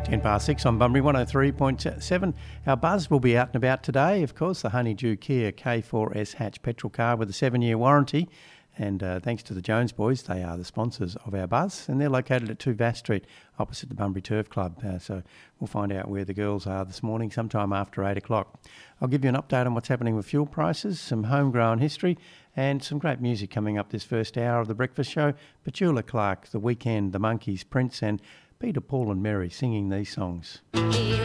10 past 6 on Bunbury 103.7. Our buzz will be out and about today. Of course, the Honeydew Kia K4S hatch petrol car with a 7-year warranty. And thanks to the Jones boys, they are the sponsors of our buzz. And they're located at 2 Vass Street, opposite the Bunbury Turf Club. So we'll find out where the girls are this morning, sometime after 8 o'clock. I'll give you an update on what's happening with fuel prices, some homegrown history, and some great music coming up this first hour of the breakfast show. Petula Clark, The Weekend, The Monkees, Prince, and Peter, Paul and Mary singing these songs.